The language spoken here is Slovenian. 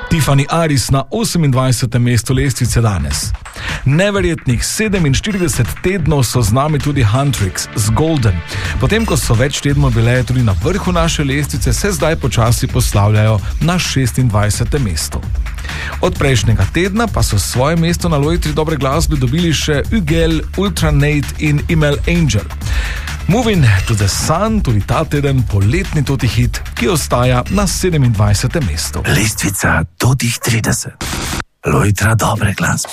Tiffany Aris na 28. mestu lestvice danes. Neverjetnih 47 tednov so z nami tudi Huntrix z Golden. Potem, ko so več tednov bile tudi na vrhu naše lestvice, se zdaj počasi poslavljajo na 26. mestu. Od prejšnjega tedna pa so svoje mesto na lojtri dobre glasbe dobili še Ugel, Ultranate in Email Angel. Moving to the Sun, tudi ta teden poletni toti hit, ki ostaja na 27. mestu. Lestvica totih 30. Lojtra dobre glasbe.